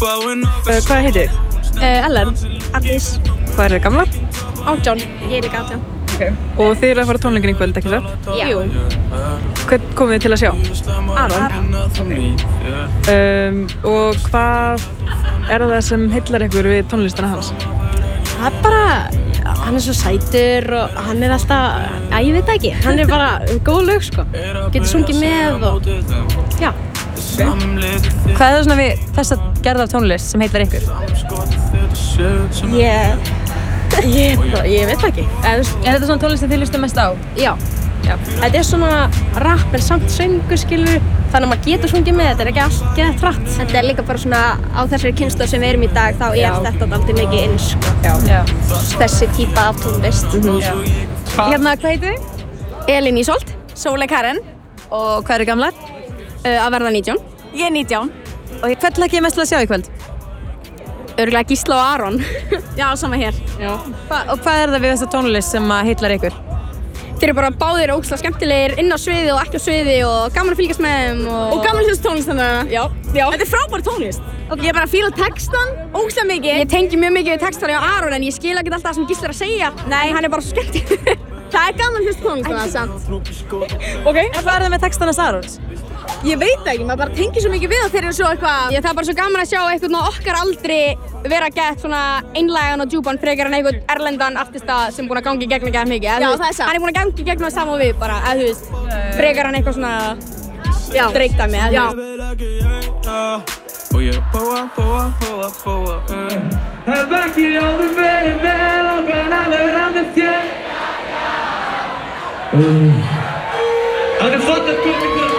Hvað heitir þið? Ellen. Arndís. Hvað eru gamlar? 18. Ég er líka 18. Og þið eru að fara á tónleikinn í kvöld, ekki satt? Já. Jú. Hvern komið þið til að sjá? Aron. Og hvað er það sem heillar ykkur við tónlistina hans? Það er bara, hann er svo sætur og hann er alltaf, ég veit það ekki, hann er bara góð lög sko. Getur sungið með og, já. Hvað er það svona við þessa gerð af tónlist sem heillar ykkur? Ég veit það ekki. Er þetta svona tónlist sem þið hlustum mest á? Já. Þetta er svona rapp en samt söngur skilur, þannig að maður getur sungið með, þetta er ekki allt geðað hratt. Þetta er líka bara svona á þessari kynslóð sem við erum í dag, þá er þetta dálítið mikið inn sko. Já. Þessi típa af tónlist. Hérna, hvað heitir þið? Elín Ísolt. Sóley Karen. Og hvað eru gamlar? Að verða 19. Ég er 19. Og hvern hlakka ég mest til að sjá í kvöld? Örugglega Gísla og Aron. Já, sama hér. Já. Og hvað er það við þessa tónlist sem heillar ykkur? Þeir eru bara báðir ógeðslega skemmtilegir inn á sviði og ekki á sviði og gaman að fylgjast með þeim Og gaman hlust tónlist þannig. Já. Þetta er frábær tónlist. Ég er bara að fíla textan ógeðslega mikið. Ég tengi mjög mikið við textan hjá Aron en ég skil ekki alltaf það sem Gísli er að segja. Nei, hann er bara svo skemmtilegur. Það er gaman hlust tónlist þannig samt. Ok. En hvað er það með textana Sarons? Ég veit ekki, maður bara tengir svo mikið við og þeir eru svo eitthvað. Það er bara svo gaman að sjá einhvern á okkar aldri vera gett svona einlægan og djúpan frekar en einhvern erlendan artista sem búinn að gangi í gegnum gett mikið. Já, það er satt. Hann er búinn að gangi í gegnum það sama og við bara, þú veist, frekar en eitthvað svona dreikdæmi. Já. Hade fått ett publikum